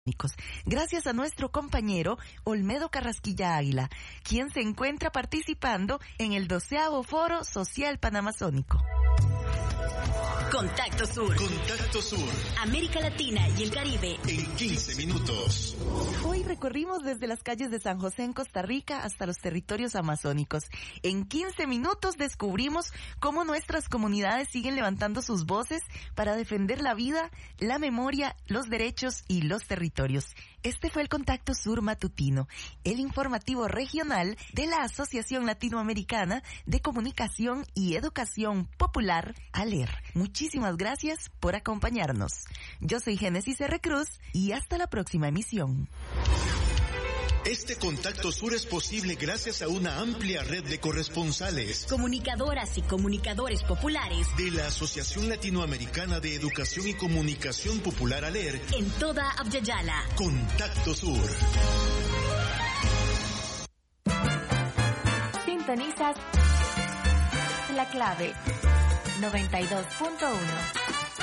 Gracias a nuestro compañero Olmedo Carrasquilla Águila, quien se encuentra participando en el 12º Foro Social Panamazónico. Contacto Sur. Contacto Sur. América Latina y el Caribe. En 15 minutos. Hoy recorrimos desde las calles de San José en Costa Rica hasta los territorios amazónicos. En 15 minutos descubrimos cómo nuestras comunidades siguen levantando sus voces para defender la vida, la memoria, los derechos y los territorios. Este fue el Contacto Sur Matutino, el informativo regional de la Asociación Latinoamericana de Comunicación y Educación Popular, ALER. Muchísimas gracias por acompañarnos. Yo soy Génesis R. Cruz y hasta la próxima emisión. Este Contacto Sur es posible gracias a una amplia red de corresponsales, comunicadoras y comunicadores populares de la Asociación Latinoamericana de Educación y Comunicación Popular ALER en toda Abya-Yala. Contacto Sur. Sintonizas La Clave 92.1.